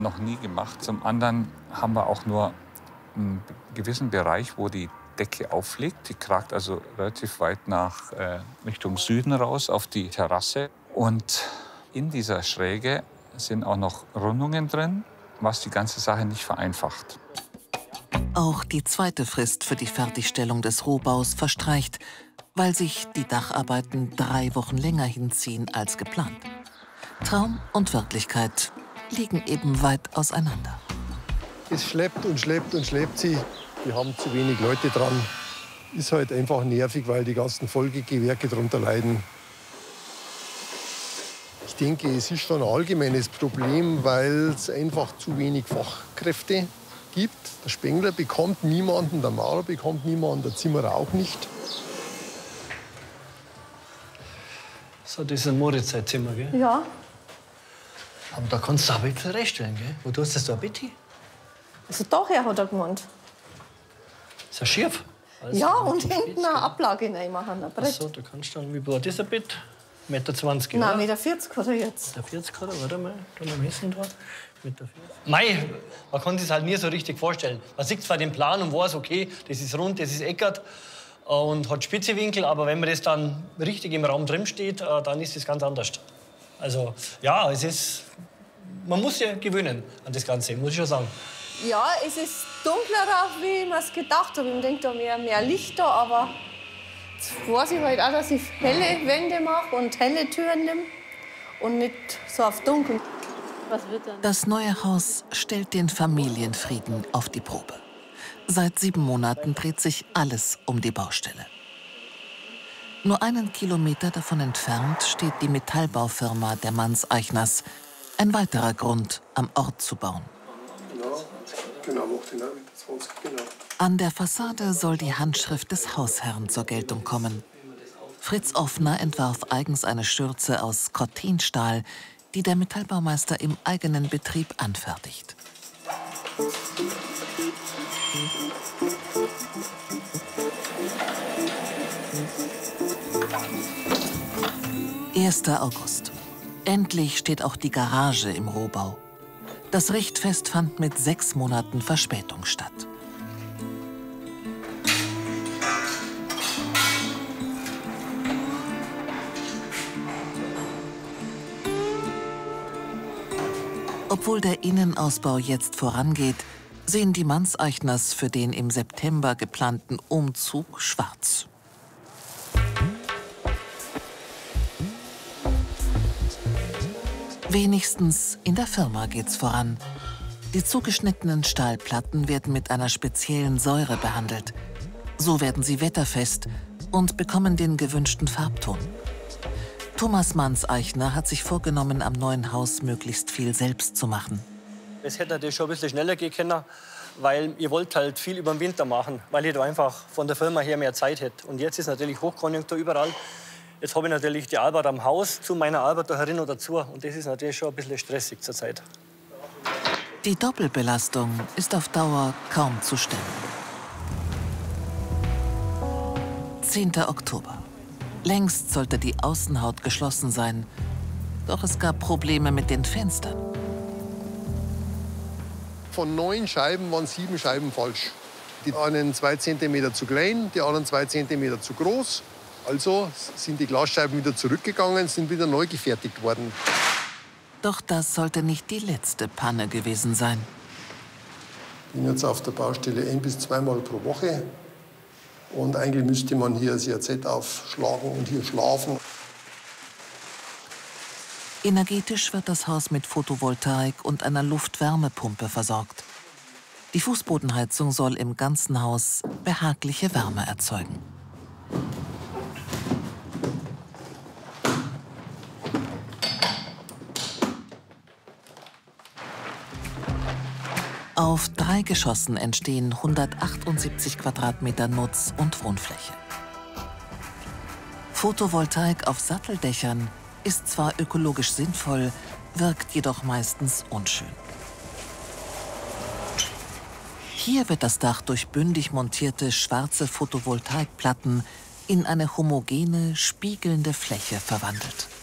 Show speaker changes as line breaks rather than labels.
Noch nie gemacht. Zum anderen haben wir auch nur einen gewissen Bereich, wo die Decke aufliegt. Die kragt also relativ weit nach Richtung Süden raus auf die Terrasse. Und in dieser Schräge sind auch noch Rundungen drin, was die ganze Sache nicht vereinfacht.
Auch die zweite Frist für die Fertigstellung des Rohbaus verstreicht, weil sich die Dacharbeiten 3 Wochen länger hinziehen als geplant. Traum und Wirklichkeit liegen eben weit auseinander.
Es schleppt und schleppt und schleppt sie. Wir haben zu wenig Leute dran. Ist halt einfach nervig, weil die ganzen Folgegewerke darunter leiden. Ich denke, es ist schon ein allgemeines Problem, weil es einfach zu wenig Fachkräfte gibt. Der Spengler bekommt niemanden, der Maler bekommt niemanden, der Zimmerer auch nicht.
So, das ist ein Moritz-Zimmer, gell?
Ja.
Aber da kannst du auch ein bisschen reinstellen, gell? Wo tust du das da, bitte?
Also daher hat er gemeint.
Ist ja schief. Also,
ja, und hinten eine Ablage reinmachen, ein Brett.
So, da kannst du dann, wie war das ein Bett? 1,20 Meter,
Nein,
oder?
1,40 Meter hat er jetzt.
1,40 Meter hat er, warte mal, da mal messen da. 1,40 Meter. Mei, man kann sich das halt nie so richtig vorstellen. Man sieht zwar den Plan und weiß, okay, das ist rund, das ist eckert und hat spitze Winkel, aber wenn man das dann richtig im Raum drin steht, dann ist es ganz anders. Also ja, es ist, man muss sich gewöhnen an das Ganze, muss ich schon sagen.
Ja, es ist dunkler, wie man es gedacht hat. Ich denke, da wäre mehr Licht da, aber jetzt weiß ich halt auch, dass ich helle Wände mache und helle Türen nehme und nicht so auf dunkel.
Was wird dann?
Das neue Haus stellt den Familienfrieden auf die Probe. Seit 7 Monaten dreht sich alles um die Baustelle. Nur einen Kilometer davon entfernt steht die Metallbaufirma der Manns-Eichners. Ein weiterer Grund, am Ort zu bauen.
Genau, macht den 20, genau.
An der Fassade soll die Handschrift des Hausherrn zur Geltung kommen. Fritz Offner entwarf eigens eine Schürze aus Cortinstahl, die der Metallbaumeister im eigenen Betrieb anfertigt. 1. August. Endlich steht auch die Garage im Rohbau. Das Richtfest fand mit 6 Monaten Verspätung statt. Obwohl der Innenausbau jetzt vorangeht, sehen die Manns-Eichners für den im September geplanten Umzug schwarz. Wenigstens in der Firma geht's voran. Die zugeschnittenen Stahlplatten werden mit einer speziellen Säure behandelt. So werden sie wetterfest und bekommen den gewünschten Farbton. Thomas Manns-Eichner hat sich vorgenommen, am neuen Haus möglichst viel selbst zu machen.
Es hätte natürlich schon ein bisschen schneller gehen können, weil ihr wollt halt viel über den Winter machen, weil ihr da einfach von der Firma her mehr Zeit hättet. Und jetzt ist natürlich Hochkonjunktur überall. Jetzt habe ich natürlich die Arbeit am Haus zu meiner Arbeit da herin oder dazu. Und das ist natürlich schon ein bisschen stressig zurzeit.
Die Doppelbelastung ist auf Dauer kaum zu stemmen. 10. Oktober. Längst sollte die Außenhaut geschlossen sein. Doch es gab Probleme mit den Fenstern.
Von 9 Scheiben waren 7 Scheiben falsch. Die einen 2 cm zu klein, die anderen 2 cm zu groß. Also sind die Glasscheiben wieder zurückgegangen, sind wieder neu gefertigt worden.
Doch das sollte nicht die letzte Panne gewesen sein.
Ich bin jetzt auf der Baustelle 1- bis 2-mal pro Woche. Und eigentlich müsste man hier das JZ aufschlagen und hier schlafen.
Energetisch wird das Haus mit Photovoltaik und einer Luftwärmepumpe versorgt. Die Fußbodenheizung soll im ganzen Haus behagliche Wärme erzeugen. Auf 3 Geschossen entstehen 178 Quadratmeter Nutz- und Wohnfläche. Photovoltaik auf Satteldächern ist zwar ökologisch sinnvoll, wirkt jedoch meistens unschön. Hier wird das Dach durch bündig montierte schwarze Photovoltaikplatten in eine homogene, spiegelnde Fläche verwandelt.